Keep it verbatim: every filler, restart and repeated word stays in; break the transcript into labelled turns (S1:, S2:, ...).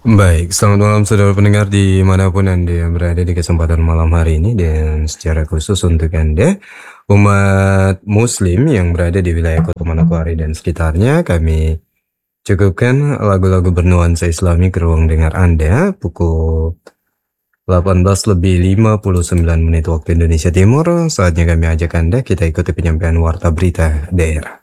S1: Baik, selamat malam saudara pendengar dimanapun Anda berada di kesempatan malam hari ini dan secara khusus untuk Anda, umat muslim yang berada di wilayah Kota Manokwari dan sekitarnya, kami cukupkan lagu-lagu bernuansa islami ke ruang dengar Anda pukul delapan belas lebih lima puluh sembilan menit waktu Indonesia Timur. Saatnya kami ajak Anda kita ikuti penyampaian warta berita daerah.